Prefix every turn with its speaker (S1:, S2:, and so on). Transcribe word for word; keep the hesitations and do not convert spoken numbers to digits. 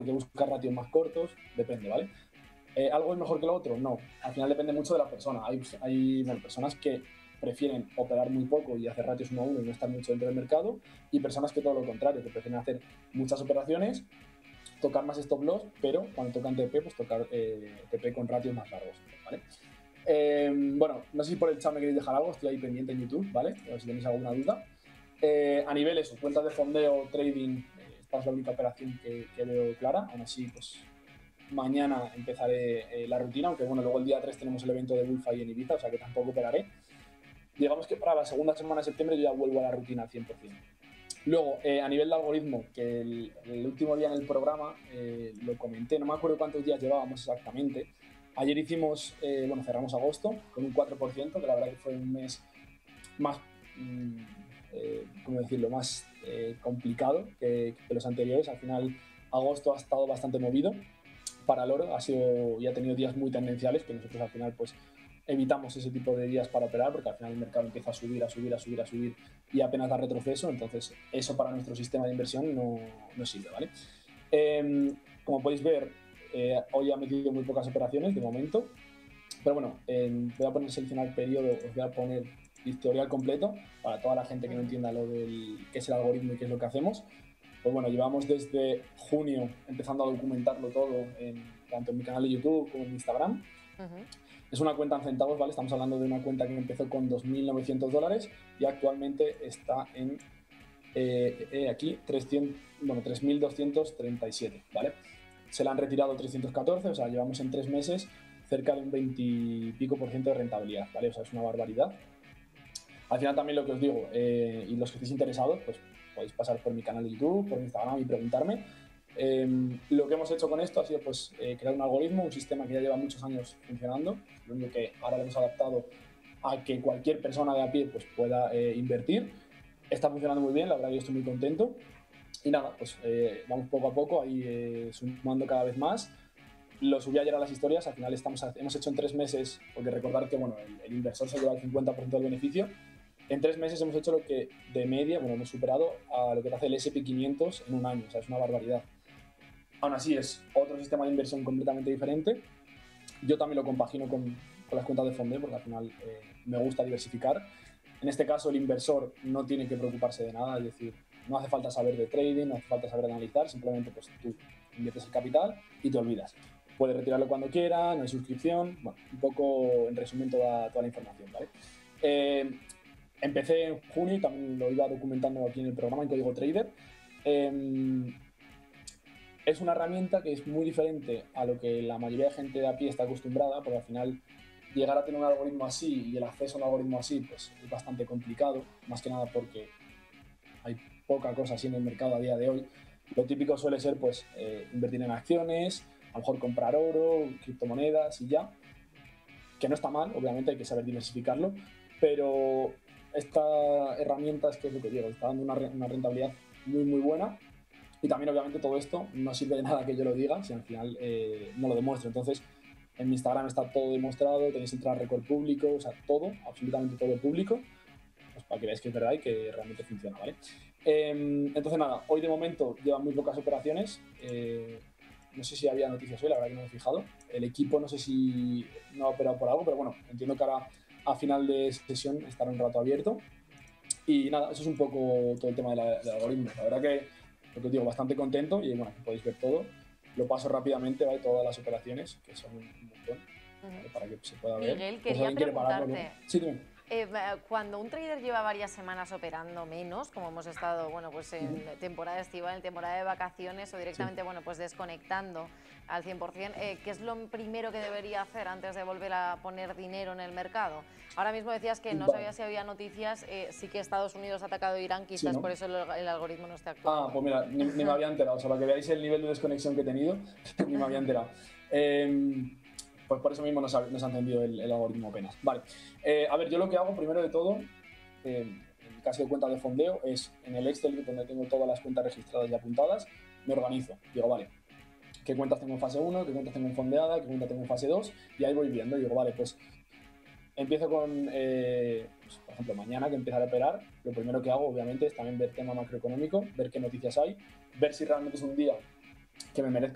S1: que buscar ratios más cortos, depende, ¿vale? Eh, ¿Algo es mejor que lo otro? No, al final depende mucho de la persona. Hay, hay bueno, personas que prefieren operar muy poco y hacer ratios uno a uno y no estar mucho dentro del mercado, y personas que todo lo contrario, que prefieren hacer muchas operaciones, tocar más stop loss, pero cuando tocan T P, pues tocar eh, T P con ratios más largos, ¿vale? Eh, bueno, no sé si por el chat me queréis dejar algo, estoy ahí pendiente en YouTube, ¿vale? A ver si tenéis alguna duda. Eh, a nivel eso, cuentas de fondeo, trading, eh, esta es la única operación que, que veo clara. Aún así, pues mañana empezaré eh, la rutina, aunque bueno, luego el día tres tenemos el evento de Bullfy en Ibiza, o sea que tampoco operaré. Digamos que para la segunda semana de septiembre yo ya vuelvo a la rutina al cien por cien. Luego, eh, a nivel de algoritmo, que el, el último día en el programa eh, lo comenté, no me acuerdo cuántos días llevábamos exactamente. Ayer hicimos, eh, bueno, cerramos agosto con un cuatro por ciento, que la verdad que fue un mes más, mmm, eh, ¿cómo decirlo?, más eh, complicado que, que los anteriores. Al final, agosto ha estado bastante movido para el oro, ha sido y ha tenido días muy tendenciales, que nosotros al final pues evitamos ese tipo de días para operar, porque al final el mercado empieza a subir, a subir, a subir, a subir y apenas da retroceso, entonces eso para nuestro sistema de inversión no, no sirve, ¿vale? Eh, como podéis ver, eh, hoy ha metido muy pocas operaciones de momento, pero bueno, eh, voy a poner seleccionar periodo, os voy a poner historial completo para toda la gente que no entienda lo del qué es el algoritmo y qué es lo que hacemos. Pues bueno, llevamos desde junio empezando a documentarlo todo, en, tanto en mi canal de YouTube como en Instagram. Uh-huh. Es una cuenta en centavos, ¿vale? Estamos hablando de una cuenta que empezó con dos mil novecientos dólares y actualmente está en, eh, eh, aquí, trescientos, bueno, tres mil doscientos treinta y siete, ¿vale? Se la han retirado trescientos catorce, o sea, llevamos en tres meses cerca de un veinte y pico por ciento de rentabilidad, ¿vale? O sea, es una barbaridad. Al final también lo que os digo, eh, y los que estéis interesados, pues podéis pasar por mi canal de YouTube, por Instagram y preguntarme. Eh, lo que hemos hecho con esto ha sido pues, eh, crear un algoritmo, un sistema que ya lleva muchos años funcionando, lo único que ahora lo hemos adaptado a que cualquier persona de a pie pues, pueda eh, invertir. Está funcionando muy bien, la verdad que yo estoy muy contento. Y nada, pues eh, vamos poco a poco ahí eh, sumando cada vez más. Lo subí ayer a las historias, al final estamos, hemos hecho en tres meses, porque recordar que bueno, el, el inversor se lleva el cincuenta por ciento del beneficio. En tres meses hemos hecho lo que de media, bueno, hemos superado a lo que hace el ese and pe quinientos en un año, o sea, es una barbaridad. Aún así, es otro sistema de inversión completamente diferente. Yo también lo compagino con, con las cuentas de fondeo, porque al final eh, me gusta diversificar. En este caso, el inversor no tiene que preocuparse de nada, es decir, no hace falta saber de trading, no hace falta saber de analizar, simplemente pues, tú inviertes el capital y te olvidas. Puedes retirarlo cuando quiera, no hay suscripción, bueno, un poco en resumen toda, toda la información, ¿vale? Eh, Empecé en junio y también lo iba documentando aquí en el programa en Código Trader. Eh, es una herramienta que es muy diferente a lo que la mayoría de gente de a pie está acostumbrada, porque al final llegar a tener un algoritmo así y el acceso a un algoritmo así pues, es bastante complicado, más que nada porque hay poca cosa así en el mercado a día de hoy. Lo típico suele ser pues, eh, invertir en acciones, a lo mejor comprar oro, criptomonedas y ya, que no está mal, obviamente hay que saber diversificarlo, pero esta herramienta es que es lo que digo, está dando una, una rentabilidad muy muy buena, y también obviamente todo esto no sirve de nada que yo lo diga si al final eh, no lo demuestro. Entonces en mi Instagram está todo demostrado, tenéis entrada récord público, o sea, todo, absolutamente todo público, pues para que veáis que es verdad y que realmente funciona, ¿vale? Eh, entonces nada, hoy de momento llevan muy pocas operaciones, eh, no sé si había noticias hoy, la verdad que no me he fijado. El equipo no sé si no ha operado por algo, pero bueno, entiendo que ahora a final de sesión estará un rato abierto. Y nada, eso es un poco todo el tema de la, del algoritmo. La verdad que, lo que os digo, bastante contento y bueno, aquí podéis ver todo. Lo paso rápidamente, ¿vale? Todas las operaciones, que son un montón, ¿vale? Para que se pueda ver.
S2: Miguel, quería
S1: pues
S2: preguntarte,
S1: sí, dime.
S2: Eh, cuando un trader lleva varias semanas operando menos, como hemos estado, bueno, pues en uh-huh. temporada estival, en temporada de vacaciones o directamente, sí. bueno, pues desconectando al cien por cien, eh, ¿qué es lo primero que debería hacer antes de volver a poner dinero en el mercado? Ahora mismo decías que no vale. sabías si había noticias, eh, sí que Estados Unidos ha atacado a Irán, quizás sí, ¿no? por eso el, el algoritmo no está actuando.
S1: Ah, pues mira, ni, ni me había enterado, o sea, para que veáis el nivel de desconexión que he tenido, ni me había enterado. Eh, Pues por eso mismo nos ha, nos ha encendido el, el algoritmo apenas. Vale, eh, a ver, yo lo que hago primero de todo, eh, en el caso de cuenta de fondeo, es en el Excel donde tengo todas las cuentas registradas y apuntadas, me organizo. Digo, vale, ¿qué cuentas tengo en fase uno? ¿Qué cuentas tengo en fondeada? ¿Qué cuentas tengo en fase dos? Y ahí voy viendo. Digo, vale, pues empiezo con, eh, pues, por ejemplo, mañana que empezaré a operar, lo primero que hago, obviamente, es también ver tema macroeconómico, ver qué noticias hay, ver si realmente es un día que me merezca